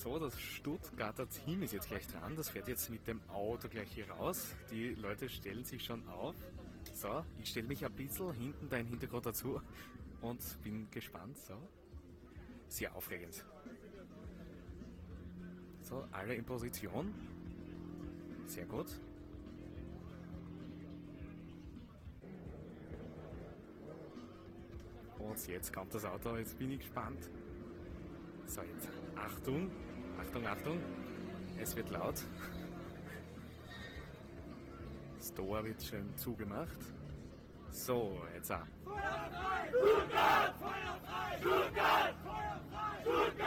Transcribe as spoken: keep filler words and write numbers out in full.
So, das Stuttgarter Team ist jetzt gleich dran. Das fährt jetzt mit dem Auto gleich hier raus. Die Leute stellen sich schon auf. So, ich stelle mich ein bisschen hinten da im Hintergrund dazu und bin gespannt. So, sehr aufregend. So, alle in Position. Sehr gut. Und jetzt kommt das Auto, jetzt bin ich gespannt. So, jetzt Achtung, Achtung, Achtung, es wird laut. Das Tor wird schön zugemacht. So, jetzt auch. Feuer frei! Stuttgart! Feuer frei! Stuttgart! Feuer frei! Stuttgart!